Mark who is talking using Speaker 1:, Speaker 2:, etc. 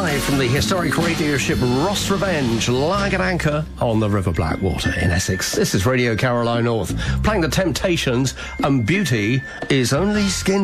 Speaker 1: live from the historic radio ship Ross Revenge, lying at anchor on the River Blackwater in Essex. This is Radio Caroline North, playing The Temptations, and Beauty is Only Skin